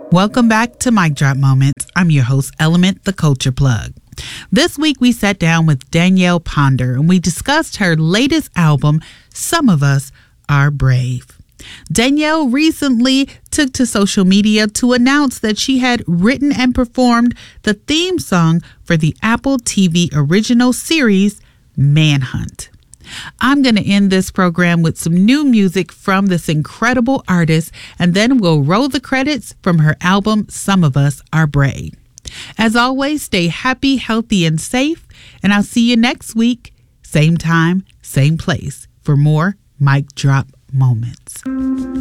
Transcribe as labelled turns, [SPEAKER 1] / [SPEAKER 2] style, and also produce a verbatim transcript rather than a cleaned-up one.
[SPEAKER 1] Welcome back to Mic Drop Moments. I'm your host, Element, the Culture Plug. This week, we sat down with Danielle Ponder and we discussed her latest album, Some of Us Are Brave. Danielle recently took to social media to announce that she had written and performed the theme song for the Apple T V original series, Manhunt. I'm going to end this program with some new music from this incredible artist, and then we'll roll the credits from her album, Some of Us Are Brave. As always, stay happy, healthy, and safe, and I'll see you next week, same time, same place, for more Mic Drop Moments.